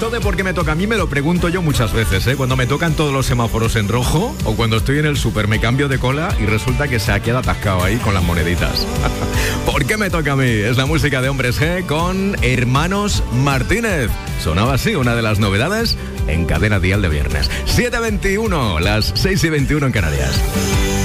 Eso de por qué me toca a mí me lo pregunto yo muchas veces, ¿eh? Cuando me tocan todos los semáforos en rojo o cuando estoy en el súper me cambio de cola y resulta que se ha quedado atascado ahí con las moneditas. ¿Por qué me toca a mí? Es la música de Hombres G con Hermanos Martínez. Sonaba así, una de las novedades en Cadena Dial de viernes. 7:21, las 6:21 en Canarias.